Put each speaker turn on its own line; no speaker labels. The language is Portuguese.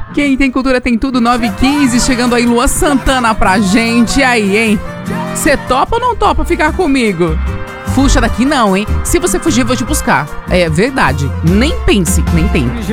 Quem tem cultura tem tudo, 9h15, chegando aí Luan Santana pra gente. E aí, hein? Você topa ou não topa ficar comigo? Fuja daqui não, hein? Se você fugir, eu vou te buscar. É verdade. Nem pense, nem tente.